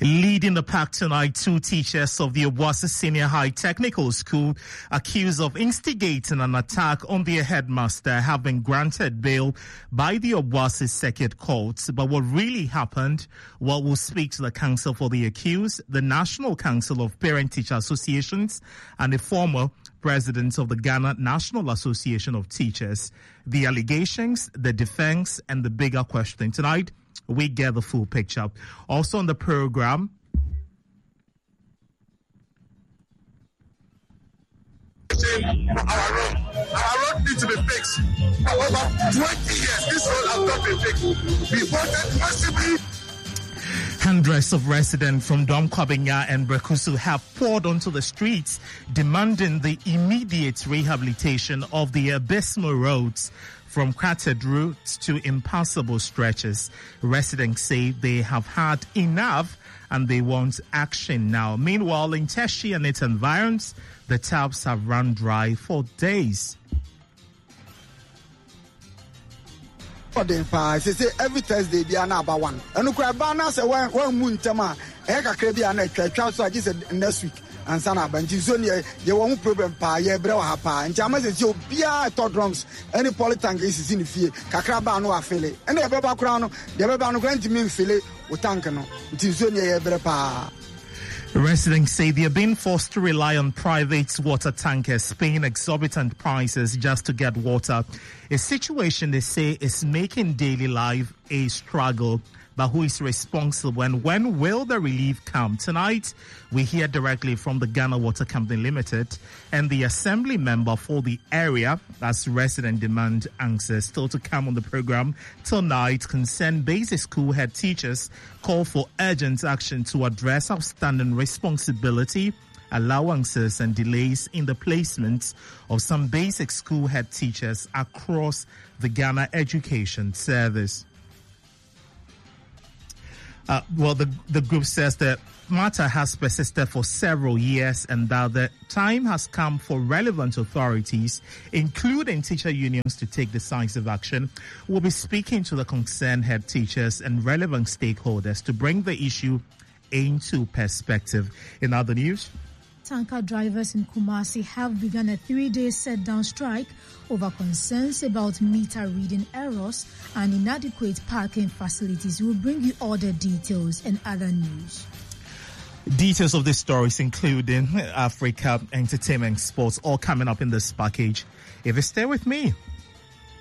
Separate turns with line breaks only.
Leading the pack tonight, two teachers of the Obuasi Senior High Technical School accused of instigating an attack on their headmaster have been granted bail by the Obuasi Circuit Court. But what really happened? Well, we'll speak to the counsel for the accused, the National Council of Parent-Teacher Associations, and the former president of the Ghana National Association of Teachers. The allegations, the defense, and the bigger question. Tonight, we get the full picture. Also on the program,
our road needs to be fixed. For over 20 years, this road has not been fixed. We voted massively.
Hundreds of residents from Dom Kwabenya and Brekusu have poured onto the streets demanding the immediate rehabilitation of the abysmal roads from cratered routes to impassable stretches. Residents say they have had enough and they want action now. Meanwhile, in Teshi and its environs, the taps have run dry for days.
Every Thursday, be another one. And look, Bana said one moon tama, Eka Crabia and so I just next week. And Sana Banjizonia, you won't problem pa, ye brewa pa, and Jamas is your beer drums. Any politank is in the field, Kakrabano affiliate, and the Baba Crown, the Babano Grand Min Philly, Utankano, Tizonia Brepa.
Residents say they are being forced to rely on private water tankers, paying exorbitant prices just to get water. A situation they say is making daily life a struggle. But who is responsible and when will the relief come? Tonight, we hear directly from the Ghana Water Company Limited and the assembly member for the area as resident demand answers. Still to come on the program tonight, concerned basic school head teachers call for urgent action to address outstanding responsibility, allowances and delays in the placement of some basic school head teachers across the Ghana Education Service. Well, the group says the matter has persisted for several years and that the time has come for relevant authorities, including teacher unions, to take decisive action. We'll be speaking to the concerned head teachers and relevant stakeholders to bring the issue into perspective. In other news,
tanker drivers in Kumasi have begun a 3-day set-down strike over concerns about meter reading errors and inadequate parking facilities. We'll bring you all the details and other news.
Details of this stories, including Africa, entertainment, sports, all coming up in this package. If you stay with me.